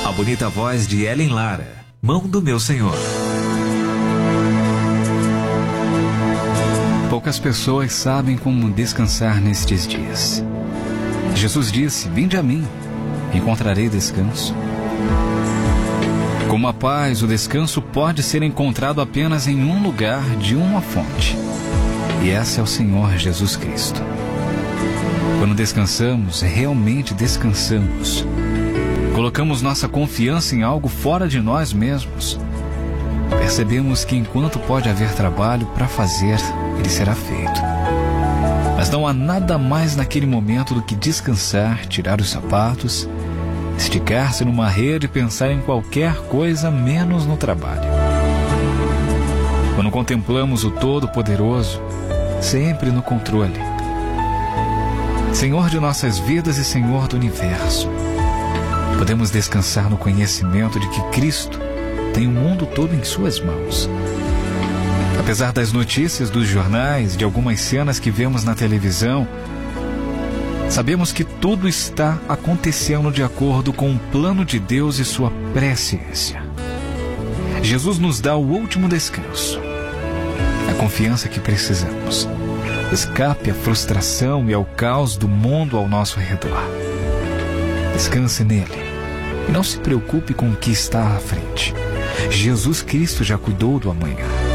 A bonita voz de Ellen Lara, Mão do Meu Senhor. Poucas pessoas sabem como descansar nestes dias. Jesus disse: vinde a mim, encontrarei descanso. Como a paz, o descanso pode ser encontrado apenas em um lugar, de uma fonte. E essa é o Senhor Jesus Cristo. Quando descansamos, realmente descansamos. Colocamos nossa confiança em algo fora de nós mesmos. Percebemos que enquanto pode haver trabalho para fazer, ele será feito. Mas não há nada mais naquele momento do que descansar, tirar os sapatos, esticar-se numa rede e pensar em qualquer coisa menos no trabalho. Quando contemplamos o Todo-Poderoso, sempre no controle, Senhor de nossas vidas e Senhor do Universo, podemos descansar no conhecimento de que Cristo tem o mundo todo em suas mãos. Apesar das notícias dos jornais, de algumas cenas que vemos na televisão, sabemos que tudo está acontecendo de acordo com o plano de Deus e sua presciência. Jesus nos dá o último descanso, a confiança que precisamos. Escape à frustração e ao caos do mundo ao nosso redor. Descanse nele e não se preocupe com o que está à frente. Jesus Cristo já cuidou do amanhã.